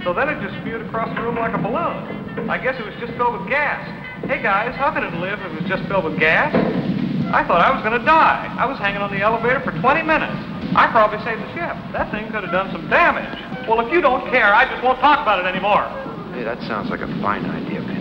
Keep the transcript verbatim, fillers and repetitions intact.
So then it just spewed across the room like a balloon. I guess it was just filled with gas. Hey, guys, how could it live if it was just filled with gas? I thought I was going to die. I was hanging on the elevator for twenty minutes. I probably saved the ship. That thing could have done some damage. Well, if you don't care, I just won't talk about it anymore. Hey, that sounds like a fine idea, man.